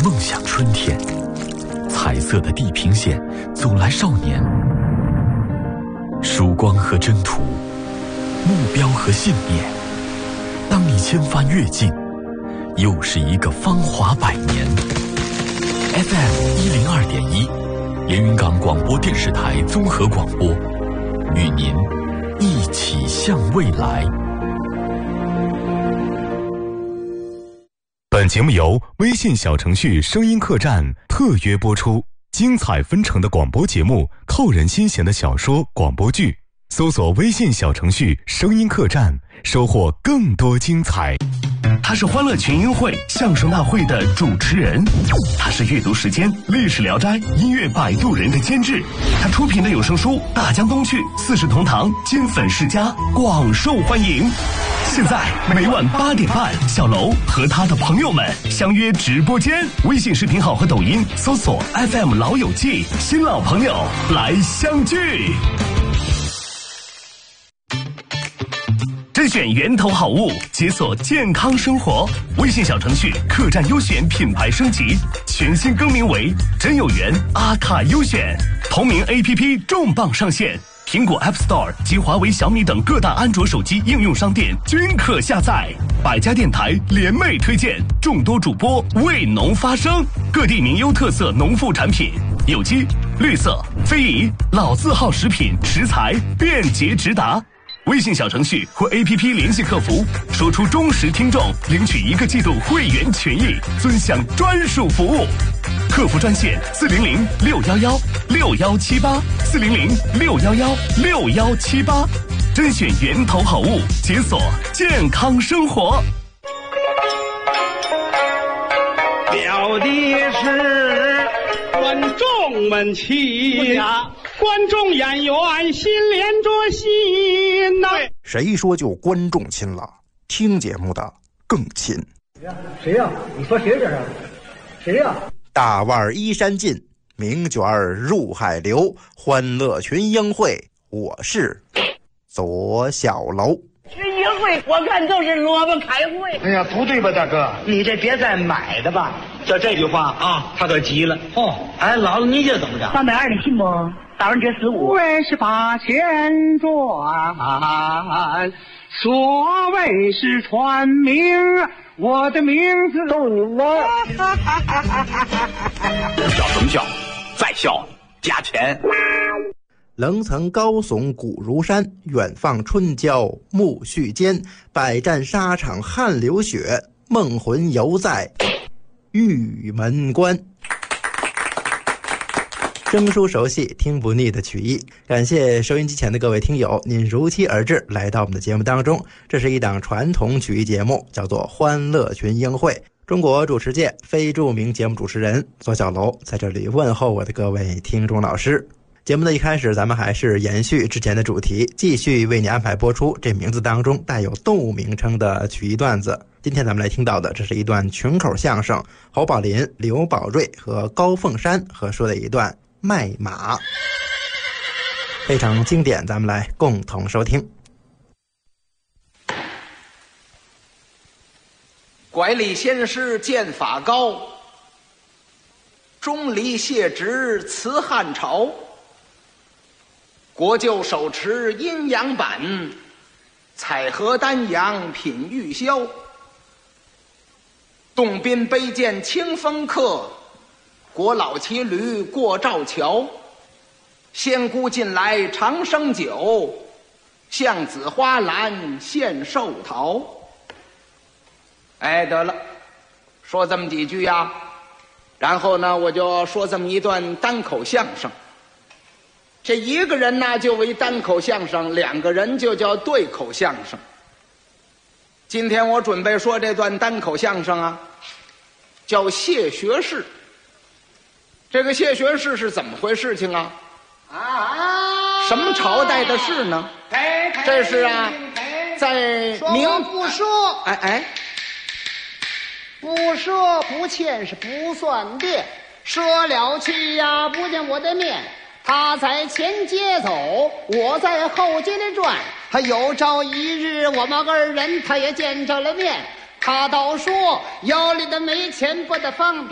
梦想春天，彩色的地平线走来少年，曙光和征途，目标和信念。当你千帆越尽，又是一个芳华百年。FM102.1，连云港广播电视台综合广播，与您一起向未来。 本节目由微信小程序声音客栈特约播出，精彩纷呈的广播节目，扣人心弦的小说广播剧，搜索微信小程序声音客栈，收获更多精彩。 他是欢乐群英会相声大会的主持人，他是阅读时间历史聊斋音乐摆渡人的监制，他出品的有声书《大江东去》《四世同堂》金粉世家广受欢迎。现在每晚8点半，小楼和他的朋友们相约直播间，微信视频号和抖音搜索 FM 老友记，新老朋友来相聚。甄选源头好物，解锁健康生活。微信小程序客栈优选品牌升级，全新更名为真有缘阿卡优选。同名 APP 重磅上线，苹果 App Store 及华为、小米等各大安卓手机应用商店均可下载。百家电台联袂推荐，众多主播为农发声，各地名优特色农副产品，有机、绿色、非遗、老字号食品食材便捷直达。微信小程序或 APP 联系客服，说出忠实听众，领取1个季度会员权益，尊享专属服务。客服专线400-611-6178，400-611-6178，甄选源头好物，解锁健康生活。 表的是观众们亲呀，观众演员心连着心呐。 谁说就观众亲了？听节目的更亲。 谁呀？你说谁这是？谁呀？ 大腕衣衫尽，名卷入海流，欢乐群英会，我是左小楼。 群英会，我看就是萝卜开会。 哎呀，不对吧，大哥？ 你这别再买的吧。 就这句话啊，他可急了。哦，哎，姥姥，你这怎么着 ？320你信不？打完这15 为是把钱赚，所谓是传名，我的名字逗你呢。 笑什么笑？再笑加钱。 棱层高耸古如山，远放春郊暮絮间。百战沙场汗流血，梦魂犹在玉门关。生疏熟悉，听不腻的曲艺。感谢收音机前的各位听友，您如期而至，来到我们的节目当中。这是一档传统曲艺节目，叫做《欢乐群英会》。中国主持界非著名节目主持人左小楼在这里问候我的各位听众老师。节目的一开始，咱们还是延续之前的主题，继续为你安排播出这名字当中带有动物名称的曲艺段子。今天咱们来听到的，这是一段群口相声，侯宝林、刘宝瑞和高凤山合说的一段卖马，非常经典，咱们来共同收听。 拐李先师剑法高，钟离谢职辞汉朝。国舅手持阴阳板，采荷丹阳品玉箫。洞宾杯剑清风客，国老骑驴过赵桥。仙姑近来长生酒，向子花篮献寿桃。哎，得了，说这么几句呀，然后呢，我就说这么一段单口相声。这一个人呢就为单口相声，2个人就叫对口相声。今天我准备说这段单口相声啊，叫谢学士。这个谢学士是怎么回事情啊？什么朝代的事呢？这是啊，在明不说，不说不欠是不算变，说了去呀不见我的面。他在前街走，我在后街里转，还有朝一日我们2人他也见着了面。他倒说腰里的没钱不得方便。